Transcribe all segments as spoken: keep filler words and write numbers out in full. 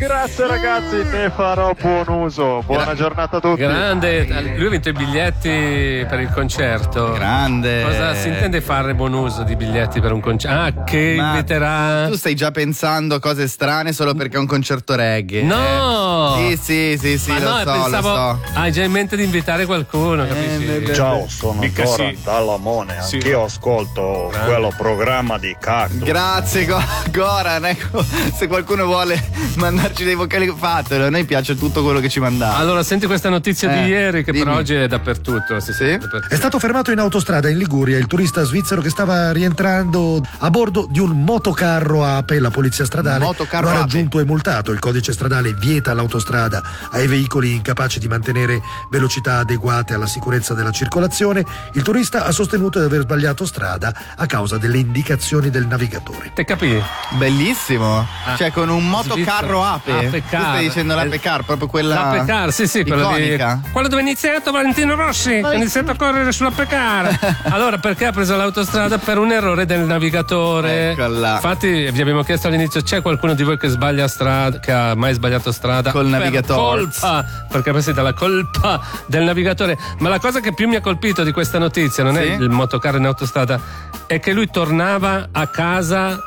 Grazie ragazzi, ne farò buon uso. Buona Gra- giornata a tutti. Grande, lui ha vinto i biglietti per il concerto. Grande. Cosa si intende fare buon uso di biglietti per un concerto? Ah, che Ma inviterà. Tu stai già pensando cose strane solo perché è un concerto reggae. No! Eh. Sì, sì, sì, sì, Ma lo no, so, pensavo, lo so. hai già in mente di invitare qualcuno, capisci? Eh, Ciao, sono Mica Goran sì. Dallamone. Sì. Anch'io ascolto Grande. quello programma di Cactus. Grazie Go- Goran, ecco, se qualcuno vuole mandarci dei vocali fatelo, a noi piace tutto quello che ci mandate. Allora, senti questa notizia Eh, di ieri che dimmi. per oggi è dappertutto. Si Sì? dappertutto. È stato fermato in autostrada in Liguria il turista svizzero che stava rientrando a bordo di un motocarro a Ape. La polizia stradale Motocarro lo ha Ape. raggiunto e multato. Il codice stradale vieta l'autostrada ai veicoli incapaci di mantenere velocità adeguate alla sicurezza della circolazione. Il turista ha sostenuto di aver sbagliato strada a causa delle indicazioni del navigatore. Te capì? Bellissimo. Ah, Cioè con un motocarro Ape. Ape Tu Car. stai dicendo l'Ape Eh, Car, proprio quella L'Ape Car, sì, sì, quella di. iconica. Quello dove è iniziato Valentino Rossi, ha iniziato a correre sull'Ape Car. Allora, perché ha preso l'autostrada? Per un errore del navigatore. Eccola. Infatti, vi abbiamo chiesto all'inizio: c'è qualcuno di voi che sbaglia strada, che ha mai sbagliato strada? Col Per navigatore. colpa, perché questa è dalla colpa del navigatore. Ma la cosa che più mi ha colpito di questa notizia non Sì? è il motocarro in autostrada, è che lui tornava a casa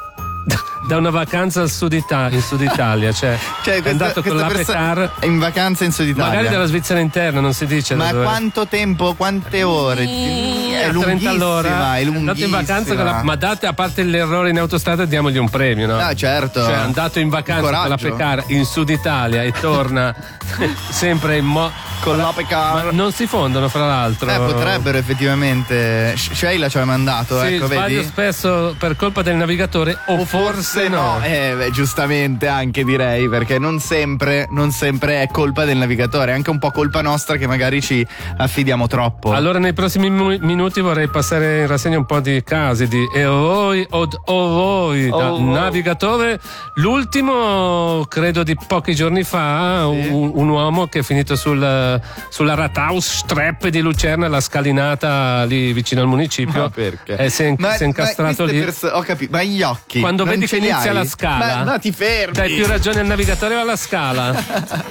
da una vacanza al sud Ita- in Sud Italia, cioè, Cioè, è questa, andato con questa l'Ape persona Car, è in vacanza in Sud Italia. magari dalla Svizzera interna, non si dice. da Ma dove- quanto tempo, quante ore? È a trenta lunghissima, all'ora, è è andato in vacanza con la, lunghissima. ma date, a parte l'errore in autostrada, diamogli un premio, no? Ah, certo. Cioè, è andato in vacanza con la Coraggio. Pecar in Sud Italia e torna sempre in mo. Con l'Ape Car. Ma non si fondono, fra l'altro. Eh, potrebbero effettivamente. Sh- Sheila ci ha mandato, Sì, ecco, sbaglio vedi? spesso per colpa del navigatore, o, forse no. Eh, beh, giustamente anche direi, perché non sempre, non sempre è colpa del navigatore, è anche un po' colpa nostra che magari ci affidiamo troppo. Allora, nei prossimi mu- minuti vorrei passare in rassegna un po' di casi di eroi od ovoi da Oh, oh. navigatore. L'ultimo, credo di pochi giorni fa, un, un uomo che è finito sul, sulla Rathausstreppe di Lucerna, la scalinata lì vicino al municipio. Ma perché? E si è, Ma- si è incastrato ma lì. queste perso- ho capito, ma gli occhi Quando non vedi ce che li inizia hai? la scala, Ma, ma ti fermi. dai più ragione al navigatore o alla scala?